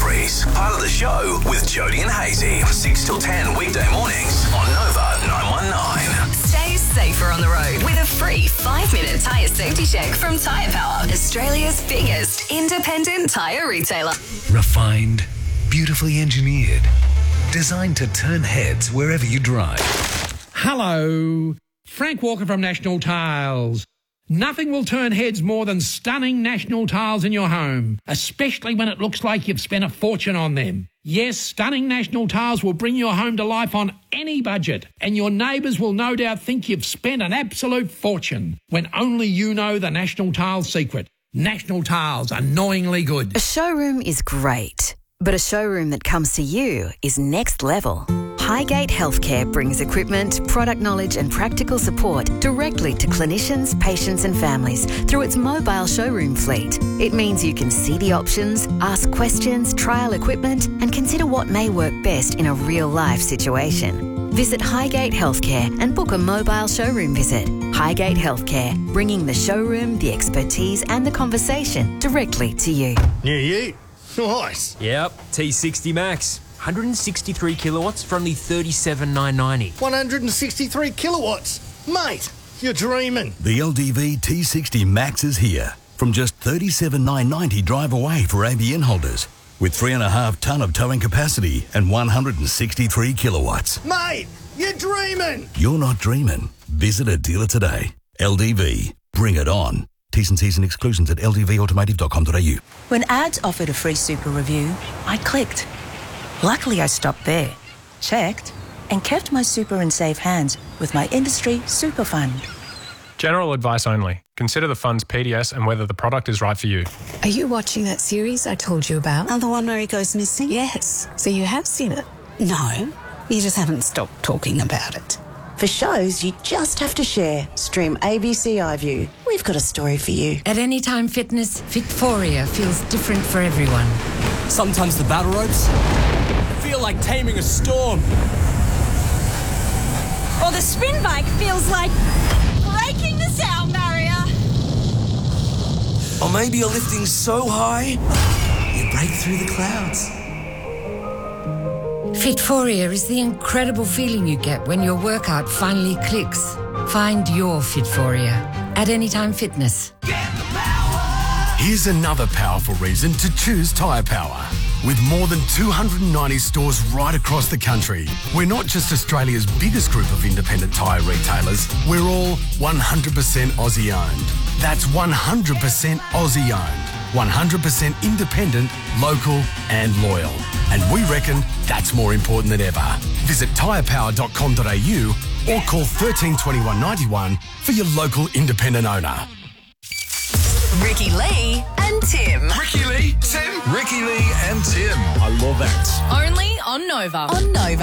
Stories. Part of the show with Jody and Hazy. 6 till 10 weekday mornings on Nova 919. Stay safer on the road with a free 5-minute tyre safety check from Tyre Power, Australia's biggest independent tyre retailer. Refined, beautifully engineered, designed to turn heads wherever you drive. Hello, Frank Walker from National Tiles. Nothing will turn heads more than stunning National Tiles in your home, especially when it looks like you've spent a fortune on them. Yes, stunning National Tiles will bring your home to life on any budget, and your neighbours will no doubt think you've spent an absolute fortune, when only you know the National Tiles secret. National Tiles, annoyingly good. A showroom is great, but a showroom that comes to you is next level. Highgate Healthcare brings equipment, product knowledge and practical support directly to clinicians, patients and families through its mobile showroom fleet. It means you can see the options, ask questions, trial equipment and consider what may work best in a real-life situation. Visit Highgate Healthcare and book a mobile showroom visit. Highgate Healthcare, bringing the showroom, the expertise and the conversation directly to you. New year? Nice. Yep, T60 Max. 163 kilowatts for only $37,990. 163 kilowatts? Mate, you're dreaming. The LDV T60 Max is here. From just $37,990 drive away for ABN holders. With 3.5 tonne of towing capacity and 163 kilowatts. Mate, you're dreaming. You're not dreaming. Visit a dealer today. LDV. Bring it on. T's and C's and exclusions at ldvautomotive.com.au. When ads offered a free super review, I clicked. Luckily, I stopped there, checked, and kept my super in safe hands with my industry super fund. General advice only. Consider the fund's PDS and whether the product is right for you. Are you watching that series I told you about? Oh, the one where he goes missing? Yes. So you have seen it? No, you just haven't stopped talking about it. For shows you just have to share, stream ABC iView. We've got a story for you. At Anytime Fitness, Fitforia feels different for everyone. Sometimes the battle ropes feel like taming a storm. Or the spin bike feels like breaking the sound barrier. Or maybe you're lifting so high, you break through the clouds. Fitforia is the incredible feeling you get when your workout finally clicks. Find your Fitforia at Anytime Fitness. Here's another powerful reason to choose Tyre Power. With more than 290 stores right across the country, we're not just Australia's biggest group of independent tyre retailers, we're all 100% Aussie owned. That's 100% Aussie owned. 100% independent, local and loyal. And we reckon that's more important than ever. Visit tyrepower.com.au or call 13 21 91 for your local independent owner. Ricky Lee and Tim. Ricky Lee, Tim. Ricky Lee and Tim. I love that. Only on Nova. On Nova.